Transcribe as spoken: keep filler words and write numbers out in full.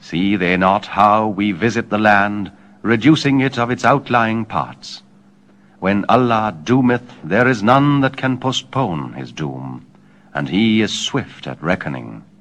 See they not how we visit the land, reducing it of its outlying parts? When Allah doometh, there is none that can postpone his doom, and he is swift at reckoning.